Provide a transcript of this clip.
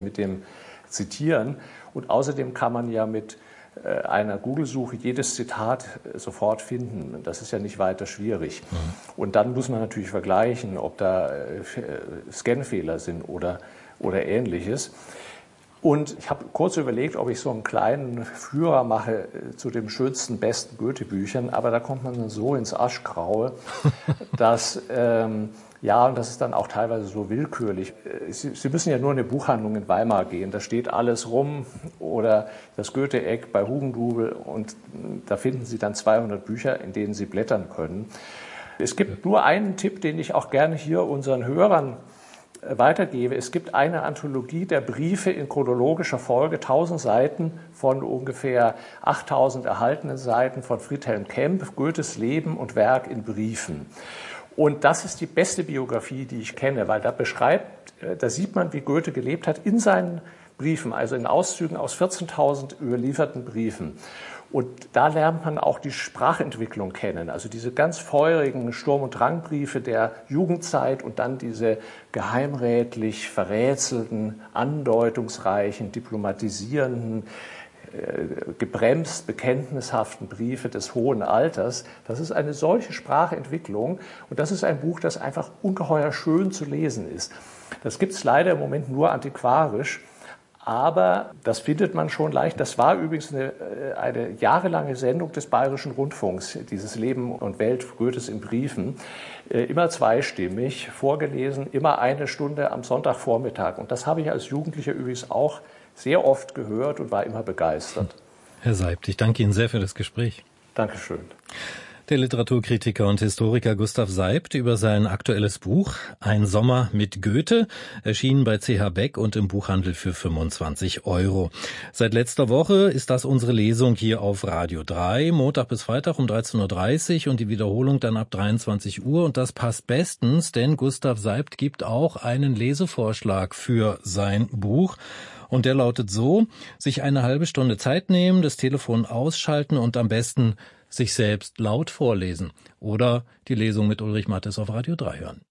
mit dem Zitieren. Und außerdem kann man ja mit einer Google-Suche jedes Zitat sofort finden. Das ist ja nicht weiter schwierig. Und dann muss man natürlich vergleichen, ob da Scanfehler sind oder Ähnliches. Und ich habe kurz überlegt, ob ich so einen kleinen Führer mache zu den schönsten, besten Goethe-Büchern, aber da kommt man dann so ins Aschgraue, dass, und das ist dann auch teilweise so willkürlich. Sie müssen ja nur in eine Buchhandlung in Weimar gehen, da steht alles rum, oder das Goethe-Eck bei Hugendubel, und da finden Sie dann 200 Bücher, in denen Sie blättern können. Es gibt nur einen Tipp, den ich auch gerne hier unseren Hörern weitergebe. Es gibt eine Anthologie der Briefe in chronologischer Folge, 1000 Seiten von ungefähr 8000 erhaltenen Seiten von Friedhelm Kemp, Goethes Leben und Werk in Briefen. Und das ist die beste Biografie, die ich kenne, weil da sieht man, wie Goethe gelebt hat in seinen Briefen, also in Auszügen aus 14.000 überlieferten Briefen. Und da lernt man auch die Sprachentwicklung kennen, also diese ganz feurigen Sturm- und Drangbriefe der Jugendzeit und dann diese geheimrätlich verrätselten, andeutungsreichen, diplomatisierenden, gebremst bekenntnishaften Briefe des hohen Alters. Das ist eine solche Sprachentwicklung, und das ist ein Buch, das einfach ungeheuer schön zu lesen ist. Das gibt es leider im Moment nur antiquarisch. Aber das findet man schon leicht. Das war übrigens eine jahrelange Sendung des Bayerischen Rundfunks, dieses Leben und Welt Goethes in Briefen. Immer zweistimmig, vorgelesen, immer eine Stunde am Sonntagvormittag. Und das habe ich als Jugendlicher übrigens auch sehr oft gehört und war immer begeistert. Herr Seibt, ich danke Ihnen sehr für das Gespräch. Dankeschön. Der Literaturkritiker und Historiker Gustav Seibt über sein aktuelles Buch Ein Sommer mit Goethe, erschienen bei CH Beck und im Buchhandel für 25 €. Seit letzter Woche ist das unsere Lesung hier auf Radio 3, Montag bis Freitag um 13:30 Uhr und die Wiederholung dann ab 23 Uhr. Und das passt bestens, denn Gustav Seibt gibt auch einen Lesevorschlag für sein Buch. Und der lautet so: sich eine halbe Stunde Zeit nehmen, das Telefon ausschalten und am besten sich selbst laut vorlesen oder die Lesung mit Ulrich Mattes auf Radio 3 hören.